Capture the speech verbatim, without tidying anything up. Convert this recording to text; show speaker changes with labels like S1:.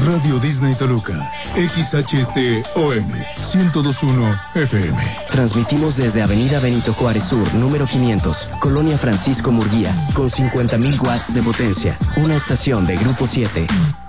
S1: Radio Disney Toluca, X H T O N ciento dos punto uno F M.
S2: Transmitimos desde Avenida Benito Juárez Sur, número quinientos, Colonia Francisco Murguía, con cincuenta mil watts de potencia. Una estación de Grupo siete.